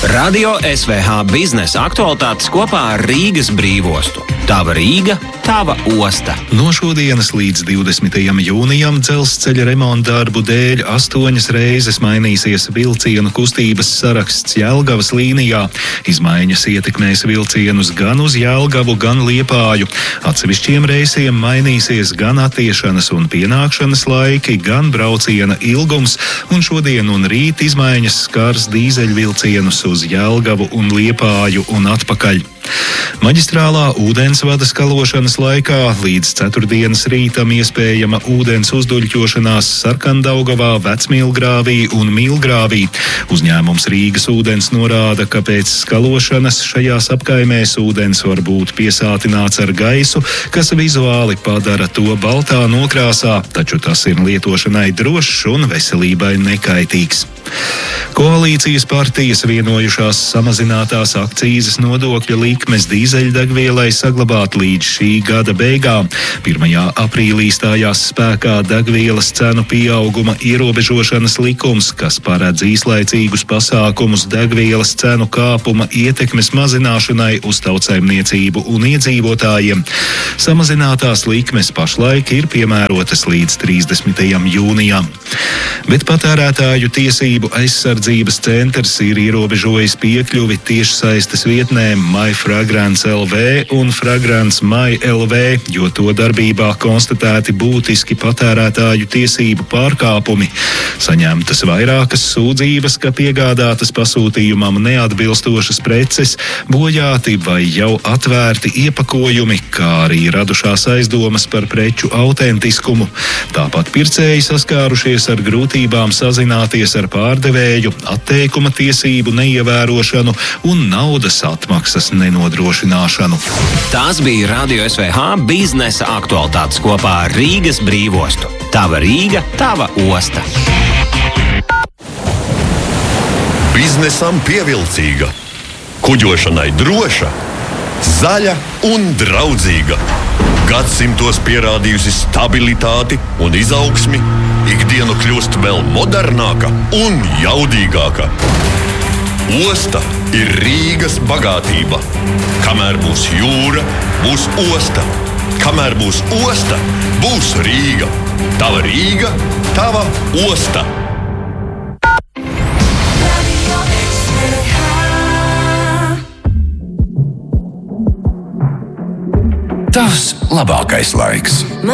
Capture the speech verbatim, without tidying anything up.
Radio S V H biznesa aktualitātes kopā ar Rīgas brīvostu. Tava Rīga, tava osta. No šodienas līdz divdesmitajam jūnijam dzelzceļa remonta darbu dēļ astoņas reizes mainīsies vilcienu kustības saraksts Jelgavas līnijā. Izmaiņas ietekmēs vilcienus gan uz Jelgavu, gan Liepāju. Atsevišķiem reisiem mainīsies gan attiešanas un pienākšanas laiki, gan brauciena ilgums, un šodien un rīt izmaiņas skars dīzeļvilcienus uz Jelgavu un Liepāju un atpakaļ. Maģistrālā ūdensvada skalošanas laikā līdz ceturtdienas rītam iespējama ūdens uzduļķošanās Sarkandaugavā, Vecmilgrāvī un Milgrāvī. Uzņēmums Rīgas ūdens norāda, ka pēc skalošanas šajās apkaimēs ūdens var būt piesātināts ar gaisu, kas vizuāli padara to baltā nokrāsā, taču tas ir lietošanai drošs un veselībai nekaitīgs. Koalīcijas partijas vienojušās samazinātās akcīzes nodokļa likmes dīzeļdegvielai saglabāt līdz šī gada beigām. pirmajā aprīlī stājās spēkā degvielas cenu pieauguma ierobežošanas likums, kas paredz īslaicīgus pasākumus degvielas cenu kāpuma ietekmes mazināšanai uz tautsaimniecību un iedzīvotājiem. Samazinātās likmes pašlaik ir piemērotas līdz trīsdesmitajam jūnijam. Bet patērētāju tiesību aizsardzības centrs ir ierobežojis piekļuvi tiešsaistes vietnēm MyFragrance L V un Fragrance My L V, jo to darbībā konstatēti būtiski patērētāju tiesību pārkāpumi. Saņemtas vairākas sūdzības, ka piegādātas pasūtījumam neatbilstošas preces, bojāti vai jau atvērti iepakojumi, kā arī radušās aizdomas par preču autentiskumu. Tāpat pircēji saskārušies ar grūtībām sazināties ar pārdevēju, atteikuma tiesību neievērošanu un naudas atmaksas nenodrošināšanu. Tās bija Radio S V H biznesa aktualitātes kopā ar Rīgas brīvostu. Tava Rīga, tava osta. Biznesam pievilcīga, kuģošanai droša, zaļa un draudzīga. Gadsimtos pierādījusi stabilitāti un izaugsmi, ikdiena kļūst vēl modernāka un jaudīgāka. Osta ir Rīgas bagātība. Kamēr būs jūra, būs osta. Kamēr būs osta, būs Rīga. Tava Rīga, tava osta. Tavs labākais laiks.